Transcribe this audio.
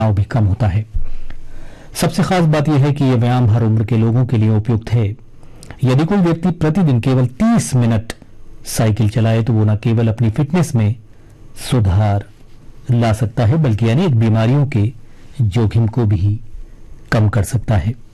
तनाव भी कम होता है। सबसे खास बात यह है कि यह व्यायाम हर उम्र के लोगों के लिए उपयुक्त है। यदि कोई व्यक्ति प्रतिदिन केवल 30 मिनट साइकिल चलाए तो वो न केवल अपनी फिटनेस में सुधार ला सकता है बल्कि अनेक बीमारियों के जोखिम को भी कम कर सकता है।